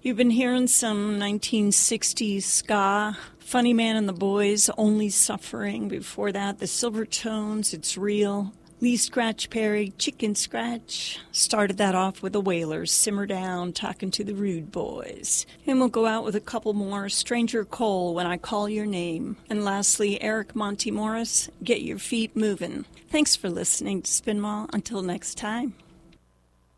You've been hearing some 1960s ska. Funny Man and the Boys, Only Suffering. Before that, the Silvertones, It's Real. Lee Scratch Perry, Chicken Scratch. Started that off with the Wailers, Simmer Down, Talking to the Rude Boys. And we'll go out with a couple more, Stranger Cole, When I Call Your Name. And lastly, Eric Monty Morris, Get Your Feet Movin'. Thanks for listening to Spin Mall. Until next time.